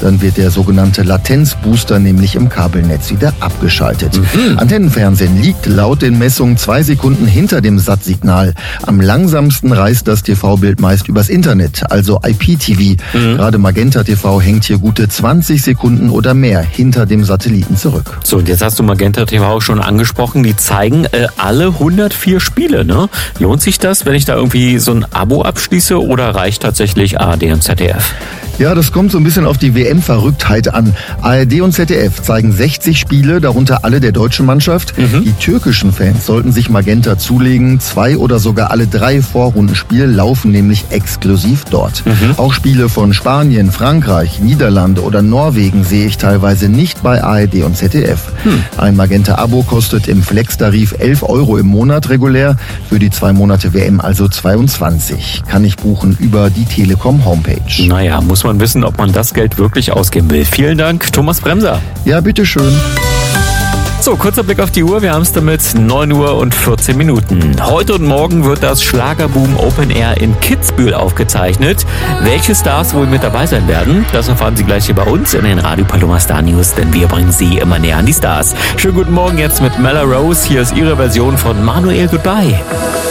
Dann wird der sogenannte Latenzbooster nämlich im Kabelnetz wieder abgeschaltet. Antennenfernsehen liegt laut den Messungen 2 Sekunden hinter dem SAT-Signal. Am langsamsten reist das TV-Bild meist übers Internet, also IPTV. Gerade Magenta TV hängt hier gute 20 Sekunden oder mehr hinter dem Satelliten zurück. So, und jetzt hast du Magenta TV schon angesprochen. Die zeigen alle 104 Spiele, ne? Lohnt sich das, wenn ich da irgendwie so ein Abo abschließe, oder reicht tatsächlich ARD und ZDF? Ja, das kommt so ein bisschen auf die WM-Verrücktheit an. ARD und ZDF zeigen 60 Spiele, darunter alle der deutschen Mannschaft. Die türkischen Fans sollten sich Magenta zulegen. 2 oder sogar alle 3 Vorrundenspiele laufen nämlich exklusiv dort. Auch Spiele von Spanien, Frankreich, Niederlande oder Norwegen sehe ich teilweise nicht bei ARD und ZDF. Ein Magenta-Abo kostet im Flex-Tarif 11 € im Monat regulär, für die 2 Monate WM also 22. Kann ich buchen über die Telekom-Homepage. Naja, muss man wissen, ob man das Geld wirklich ausgeben will. Vielen Dank, Thomas Bremser. Ja, bitteschön. So, kurzer Blick auf die Uhr. Wir haben es damit 9:14 Uhr. Heute und morgen wird das Schlagerboom Open Air in Kitzbühel aufgezeichnet. Welche Stars wohl mit dabei sein werden, das erfahren Sie gleich hier bei uns in den Radio Paloma Star News, denn wir bringen Sie immer näher an die Stars. Schönen guten Morgen jetzt mit Mella Rose. Hier ist Ihre Version von Manuel Goodbye.